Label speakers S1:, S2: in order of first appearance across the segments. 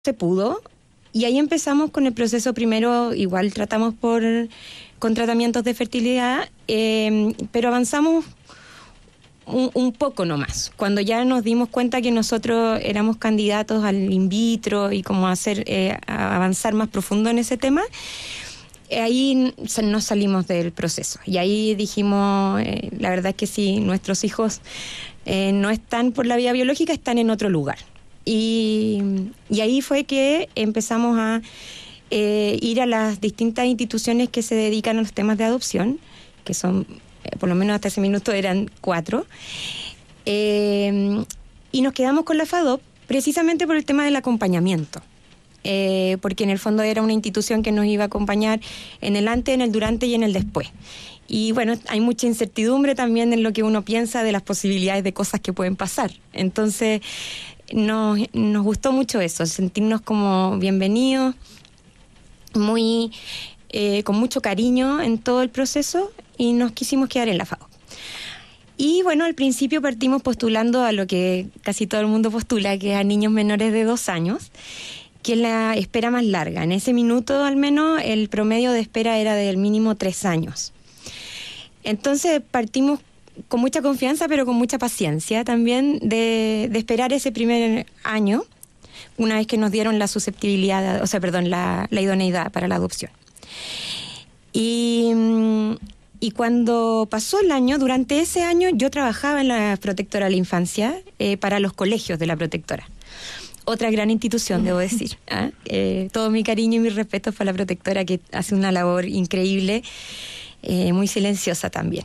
S1: se pudo, y ahí empezamos con el proceso. Primero igual tratamos con tratamientos de fertilidad, pero avanzamos un poco nomás. Cuando ya nos dimos cuenta que nosotros éramos candidatos al in vitro y como a avanzar más profundo en ese tema, ahí nos salimos del proceso. Y ahí dijimos, la verdad es que si nuestros hijos no están por la vía biológica, están en otro lugar. Y ahí fue que empezamos a ir a las distintas instituciones que se dedican a los temas de adopción, que son, por lo menos hasta ese minuto eran 4, y nos quedamos con la FADOP precisamente por el tema del acompañamiento, porque en el fondo era una institución que nos iba a acompañar en el antes, en el durante y en el después. Y bueno, hay mucha incertidumbre también en lo que uno piensa de las posibilidades de cosas que pueden pasar. Entonces nos gustó mucho eso, sentirnos como bienvenidos, con mucho cariño en todo el proceso, y nos quisimos quedar en la FAO. Y bueno, al principio partimos postulando a lo que casi todo el mundo postula, que es a niños menores de 2 años, que es la espera más larga. En ese minuto al menos el promedio de espera era del mínimo 3 años. Entonces partimos con mucha confianza, pero con mucha paciencia también, de esperar ese primer año, una vez que nos dieron la susceptibilidad, la idoneidad para la adopción. Y cuando pasó el año, durante ese año yo trabajaba en la Protectora de la Infancia, para los colegios de la Protectora. Otra gran institución, debo decir. Todo mi cariño y mi respeto para la Protectora, que hace una labor increíble, muy silenciosa también.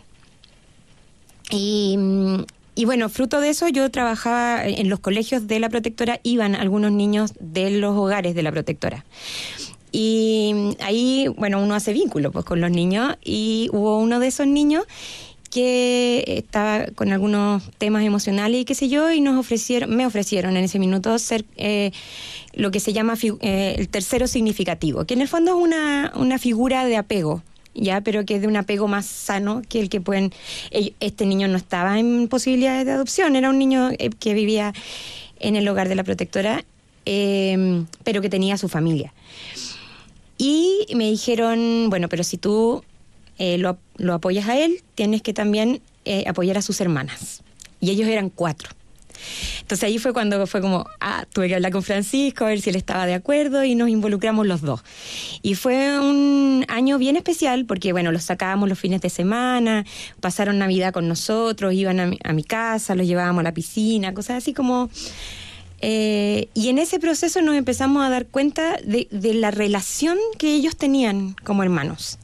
S1: Y bueno, fruto de eso yo trabajaba en los colegios de la Protectora, iban algunos niños de los hogares de la Protectora. Y ahí, bueno, uno hace vínculo pues con los niños, y hubo uno de esos niños que estaba con algunos temas emocionales y qué sé yo, y me ofrecieron en ese minuto ser lo que se llama el tercero significativo, que en el fondo es una figura de apego, ya, pero que es de un apego más sano que el que pueden. Este niño no estaba en posibilidades de adopción, era un niño que vivía en el hogar de la Protectora, pero que tenía su familia. Y me dijeron, bueno, pero si tú lo apoyas a él, tienes que también apoyar a sus hermanas. Y ellos eran 4. Entonces ahí fue cuando fue como, tuve que hablar con Francisco a ver si él estaba de acuerdo, y nos involucramos los dos. Y fue un año bien especial porque, bueno, los sacábamos los fines de semana, pasaron Navidad con nosotros, iban a mi casa, los llevábamos a la piscina, cosas así como. Y en ese proceso nos empezamos a dar cuenta de la relación que ellos tenían como hermanos.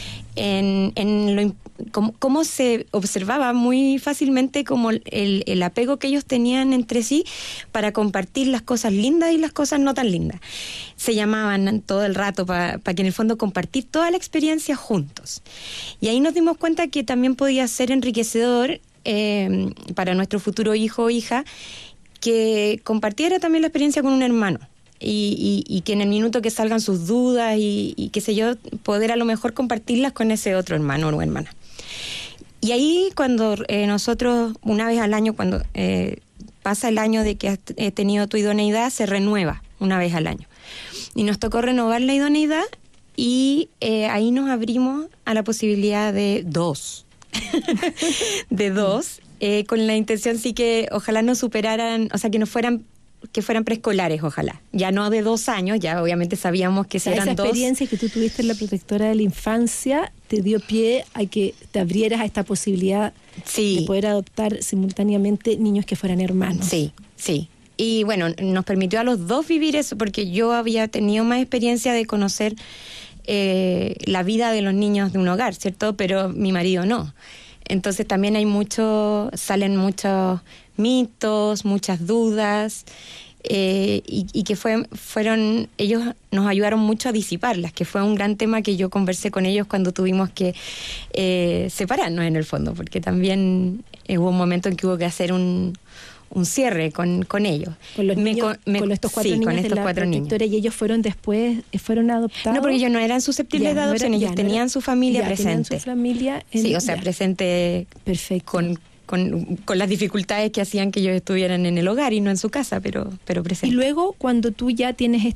S1: Cómo se observaba muy fácilmente como el apego que ellos tenían entre sí para compartir las cosas lindas y las cosas no tan lindas. Se llamaban todo el rato para que en el fondo compartir toda la experiencia juntos. Y ahí nos dimos cuenta que también podía ser enriquecedor para nuestro futuro hijo o hija, que compartiera también la experiencia con un hermano. Y que en el minuto que salgan sus dudas y qué sé yo, poder a lo mejor compartirlas con ese otro hermano o hermana. Y ahí cuando nosotros, una vez al año, cuando pasa el año de que has tenido tu idoneidad, se renueva una vez al año. Y nos tocó renovar la idoneidad, y ahí nos abrimos a la posibilidad de 2. De 2, con la intención sí que ojalá nos superaran, o sea, que fueran preescolares, ojalá. Ya no de 2 años, ya obviamente sabíamos que si eran 2.
S2: Esa experiencia que tú tuviste en la Protectora de la Infancia te dio pie a que te abrieras a esta posibilidad de poder adoptar simultáneamente niños que fueran hermanos.
S1: Sí. Y bueno, nos permitió a los 2 vivir eso, porque yo había tenido más experiencia de conocer la vida de los niños de un hogar, ¿cierto? Pero mi marido no. Entonces también salen muchos mitos, muchas dudas, y que ellos nos ayudaron mucho a disiparlas, que fue un gran tema que yo conversé con ellos cuando tuvimos que separarnos en el fondo, porque también hubo un momento en que hubo que hacer un cierre con ellos.
S2: Con los niños, con estos 4 niños
S1: con estos
S2: de la
S1: 4
S2: Protectora,
S1: niños.
S2: y ellos fueron adoptados.
S1: No, porque ellos no eran susceptibles de adopción, ellos tenían su familia presente.
S2: Tenían su familia
S1: presente.
S2: Perfecto.
S1: con las dificultades que hacían que ellos estuvieran en el hogar y no en su casa, pero presentes.
S2: Y luego, cuando tú ya tienes